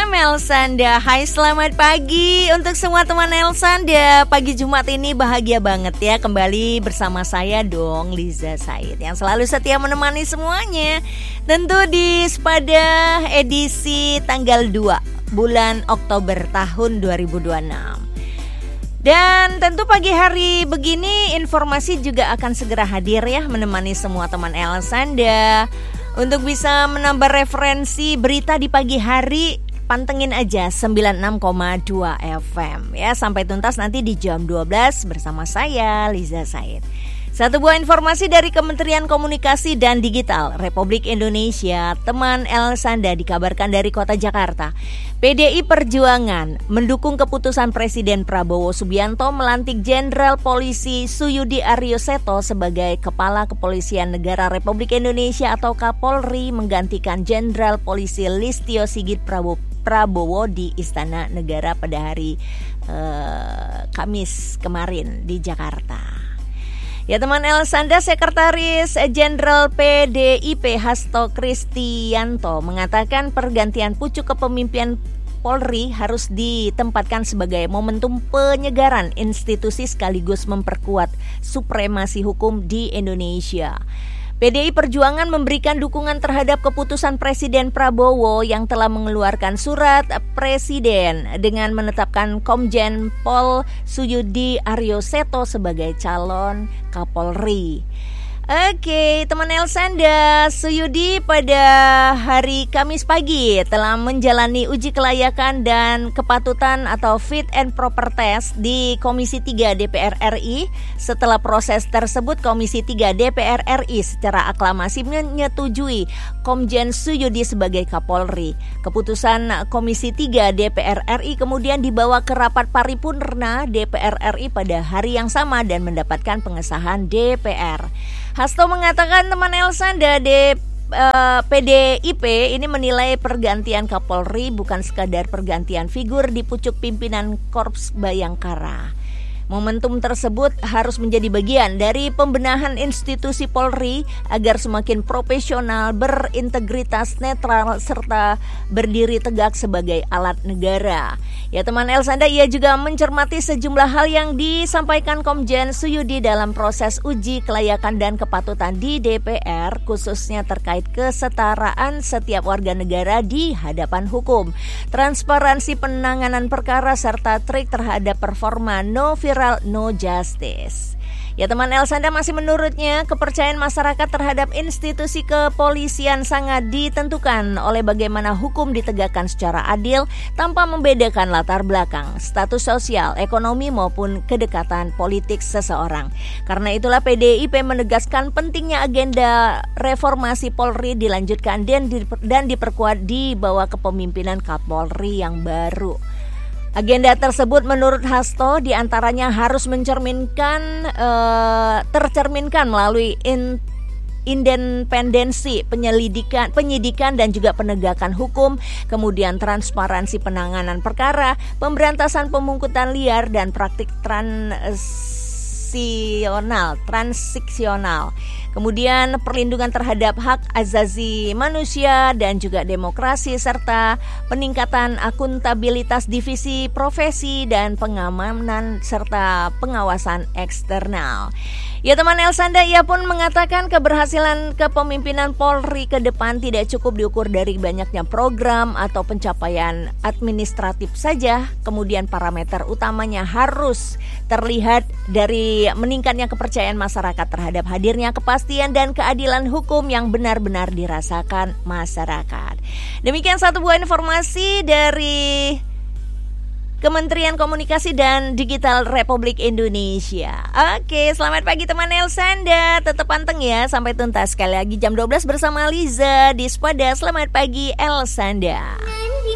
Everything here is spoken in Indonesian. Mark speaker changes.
Speaker 1: FM Elsanda. Hai, selamat pagi untuk semua teman Elsanda. Pagi Jumat ini bahagia banget ya, kembali bersama saya dong, Liza Said, yang selalu setia menemani semuanya. Tentu di pada edisi tanggal 2 bulan Oktober tahun 2026. Dan tentu pagi hari begini informasi juga akan segera hadir ya, menemani semua teman Elsanda. Untuk bisa menambah referensi berita di pagi hari, pantengin aja 96,2 FM ya, sampai tuntas nanti di jam 12 bersama saya, Liza Said. Satu buah informasi dari Kementerian Komunikasi dan Digital Republik Indonesia, teman Elsanda, dikabarkan dari Kota Jakarta. PDI Perjuangan mendukung keputusan Presiden Prabowo Subianto melantik Jenderal Polisi Suyudi Aryoseto sebagai Kepala Kepolisian Negara Republik Indonesia atau Kapolri, menggantikan Jenderal Polisi Listio Sigit Prabowo di Istana Negara pada hari Kamis kemarin di Jakarta. Ya teman Elsanda, Sekretaris Jenderal PDIP Hasto Kristianto mengatakan pergantian pucuk kepemimpinan Polri harus ditempatkan sebagai momentum penyegaran institusi sekaligus memperkuat supremasi hukum di Indonesia. PDI Perjuangan memberikan dukungan terhadap keputusan Presiden Prabowo yang telah mengeluarkan surat Presiden dengan menetapkan Komjen Pol Suyudi Aryoseto sebagai calon Kapolri. Oke, teman Elsanda, Suyudi pada hari Kamis pagi telah menjalani uji kelayakan dan kepatutan atau fit and proper test di Komisi 3 DPR RI. Setelah proses tersebut, Komisi 3 DPR RI secara aklamasi menyetujui Komjen Suyudi sebagai Kapolri. Keputusan Komisi 3 DPR RI kemudian dibawa ke rapat paripurna DPR RI pada hari yang sama dan mendapatkan pengesahan DPR. Hasto mengatakan teman Elsanda, PDIP ini menilai pergantian Kapolri bukan sekadar pergantian figur di pucuk pimpinan Korps Bayangkara. Momentum tersebut harus menjadi bagian dari pembenahan institusi Polri agar semakin profesional, berintegritas, netral, serta berdiri tegak sebagai alat negara. Ya teman Elsanda, ia juga mencermati sejumlah hal yang disampaikan Komjen Suyudi dalam proses uji kelayakan dan kepatutan di DPR, khususnya terkait kesetaraan setiap warga negara di hadapan hukum, transparansi penanganan perkara, serta trik terhadap performa no viral, no justice. Ya teman Elsanda, masih menurutnya kepercayaan masyarakat terhadap institusi kepolisian sangat ditentukan oleh bagaimana hukum ditegakkan secara adil tanpa membedakan latar belakang, status sosial, ekonomi maupun kedekatan politik seseorang. Karena itulah PDIP menegaskan pentingnya agenda reformasi Polri dilanjutkan dan diperkuat di bawah kepemimpinan Kapolri yang baru. Agenda tersebut menurut Hasto diantaranya harus tercerminkan melalui independensi penyidikan dan juga penegakan hukum, kemudian transparansi penanganan perkara, pemberantasan pemungutan liar dan praktik transiksional. Kemudian perlindungan terhadap hak asasi manusia dan juga demokrasi, serta peningkatan akuntabilitas divisi profesi dan pengamanan serta pengawasan eksternal. Ya teman Elsanda, ia pun mengatakan keberhasilan kepemimpinan Polri ke depan tidak cukup diukur dari banyaknya program atau pencapaian administratif saja. Kemudian parameter utamanya harus terlihat dari meningkatnya kepercayaan masyarakat terhadap hadirnya kepastian dan keadilan hukum yang benar-benar dirasakan masyarakat. Demikian satu buah informasi dari Kementerian Komunikasi dan Digital Republik Indonesia. Oke, selamat pagi teman Elsanda. Tetap panteng ya sampai tuntas. Sekali lagi jam 12 bersama Liza di Spada. Selamat pagi Elsanda.